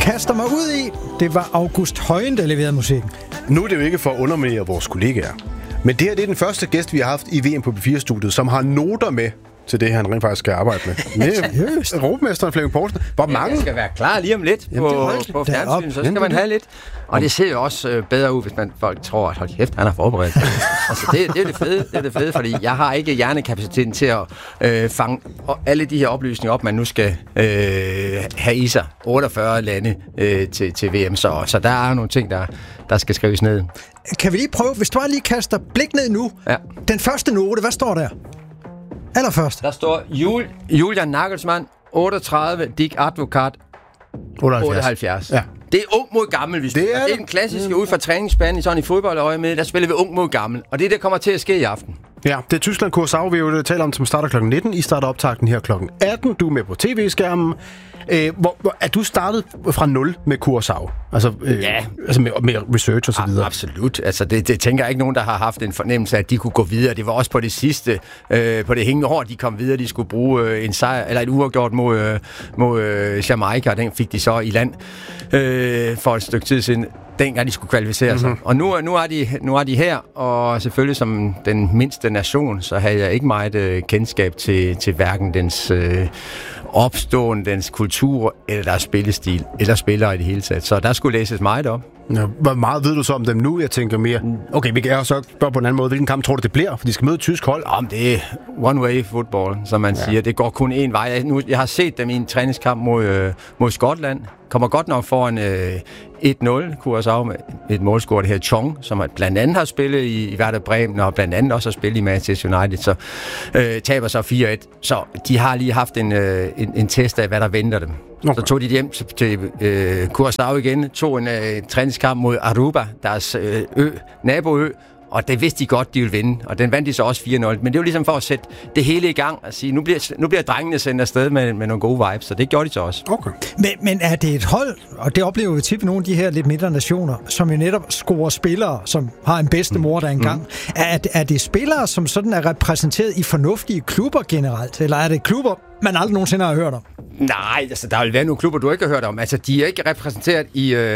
kaster mig ud i. Det var August Højen, der leverede musikken. Nu er det jo ikke for at underminere vores kollegaer. Men det her det er den første gæst, vi har haft i VM på B4-studiet, som har noter med til det, han rent faktisk skal arbejde med. Seriøst? Europamesteren Flemming Poulsen. Hvor mange? Jeg skal være klar lige om lidt på fjernsynet, så skal man have lidt. Og det ser jo også bedre ud, hvis folk tror, at hold kæft, han har forberedt. Altså, det er det fede, fordi jeg har ikke hjernekapaciteten til at fange alle de her oplysninger op, man nu skal have i sig. 48 lande til VM, så der er nogle ting, der skal skrives ned. Kan vi lige prøve, hvis du bare lige kaster blik ned nu. Ja. Den første note, hvad står der? Allerførst. Der står Julian Nagelsmann, 38, Dick Advokat, 78. Ja. Det er ung mod gammel, hvis det er den klassiske ud fra træningsbanen i fodboldøje med, der spiller vi ung mod gammel. Og det kommer til at ske i aften. Ja, det er Tyskland Curaçao, vi jo taler om, som starter kl. 19. I starter optakten her kl. 18. Du er med på tv-skærmen. Er du startet fra 0 med Curaçao? Altså, altså med research og så videre? Absolut. Altså, det tænker jeg ikke nogen, der har haft en fornemmelse af, at de kunne gå videre. Det var også på det sidste, på det hængende år, de kom videre. De skulle bruge en sejr, eller et uafgjort mod Jamaica, og den fik de så i land for et stykke tid siden. Dengang de skulle kvalificere sig. Og nu er de her, og selvfølgelig som den mindste nation, så havde jeg ikke meget kendskab til hverken dens opståen, dens kultur, eller deres spillestil, eller spillere i det hele taget. Så der skulle læses meget op. Ja, hvor meget ved du så om dem nu? Jeg tænker mere, okay, vi kan også spørge på en anden måde. Hvilken kamp tror du, det bliver? For de skal møde et tysk hold. Om det er one-way football, som man siger. Det går kun én vej. Jeg har set dem i en træningskamp mod Skotland. Kommer godt nok foran 1-0, Curaçao med et målscorer, det her Chong, som blandt andet har spillet i Werder Bremen, og blandt andet også har spillet i Manchester United, så taber så 4-1. Så de har lige haft en test af, hvad der venter dem. Okay. Så tog de hjem til Curaçao igen, tog en træningskamp mod Aruba, deres naboø, og det vidste de godt, de ville vinde, og den vandt de så også 4-0. Men det var ligesom for at sætte det hele i gang og sige, nu bliver drengene sendt afsted med nogle gode vibes, så det gjorde de så også. Okay. Men er det et hold, og det oplever vi tit nogle af de her lidt mindre nationer, som jo netop scorer spillere, som har en bedstemor der engang. Er det spillere, som sådan er repræsenteret i fornuftige klubber generelt, eller er det klubber, man aldrig nogensinde har hørt om? Nej, altså der vil være nogle klubber, du ikke har hørt om. Altså de er ikke repræsenteret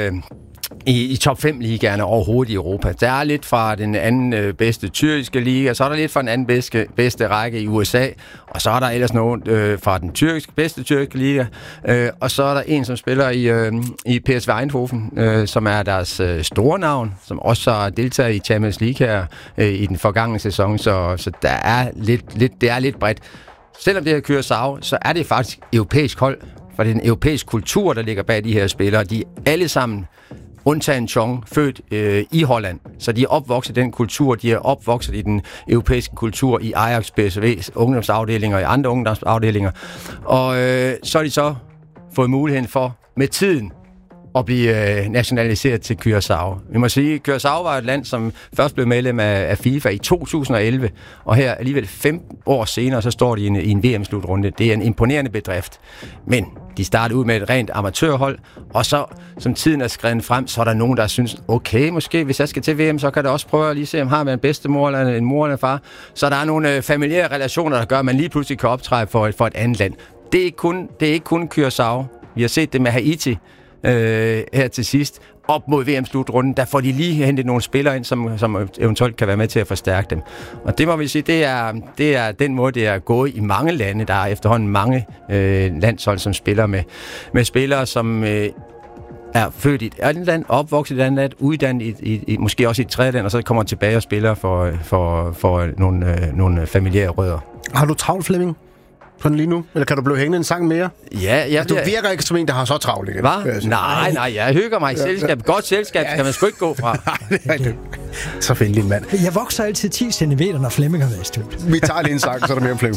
i top 5 ligaerne overhovedet i Europa. Der er lidt fra den anden bedste tyrkiske liga, så er der lidt fra den anden bedste række i USA, og så er der ellers nogen fra den bedste tyrkiske liga, og så er der en, som spiller i PSV Eindhoven, som er deres store navn, som også har deltaget i Champions League her i den forgangne sæson, så der er det er lidt bredt. Selvom det her Curaçao, så er det faktisk europæisk hold, for det er en europæisk kultur, der ligger bag de her spillere. De er alle sammen, undtagen Chong, født i Holland. Så de er opvokset i den kultur, de er opvokset i den europæiske kultur i Ajax, PSV's ungdomsafdelinger og i andre ungdomsafdelinger. Og så har de så fået muligheden for med tiden at blive nationaliseret til Curaçao. Vi må sige, at Curaçao var et land, som først blev medlem af FIFA i 2011, og her alligevel 15 år senere, så står de i en VM-slutrunde. Det er en imponerende bedrift. Men de startede ud med et rent amatørhold, og så, som tiden er skrevet frem, så er der nogen, der synes, okay, måske hvis jeg skal til VM, så kan det også prøve at lige se, om har man en bedstemor eller en mor eller en far. Så der er nogle familiære relationer, der gør, at man lige pludselig kan optræde for et andet land. Det er ikke kun Curaçao. Vi har set det med Haiti, her til sidst, op mod VM-slutrunden, der får de lige hentet nogle spillere ind, som eventuelt kan være med til at forstærke dem. Og det må vi sige, det er den måde, det er gået i mange lande. Der er efterhånden mange landshold, som spiller med spillere, som er født i et andet land, opvokset i et andet land, uddannet i måske også i et tredje land, og så kommer tilbage og spiller for nogle familiære rødder. Har du travlt, Flemming? Sådan lige nu? Eller kan du blive hængende en sang mere? Ja, du virker ikke som en, der har så travlt igen. Hvad? Nej, jeg hygger mig i selskab. Godt selskab skal man sgu ikke gå fra. Nej, så findelig en mand. Jeg vokser altid 10 cm, når Flemming har været i studiet. Vi tager lige en sang, så er der mere om Flemming.